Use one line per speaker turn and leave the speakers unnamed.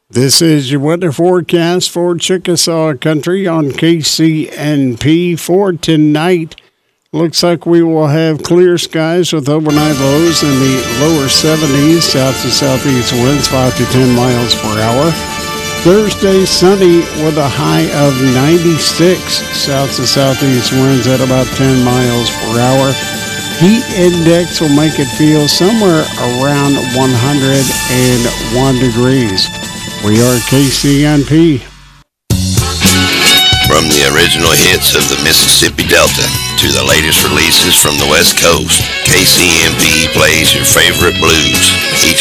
This is your weather forecast for Chickasaw Country on KCNP for tonight. Looks like we will have clear skies with overnight lows in the lower 70s, south to southeast winds 5 to 10 miles per hour. Thursday, sunny with a high of 96, south to southeast winds at about 10 miles per hour. Heat index will make it feel somewhere around 101 degrees. We are KCNP.
From the original hits of the Mississippi Delta to the latest releases from the West Coast, KCNP plays your favorite blues each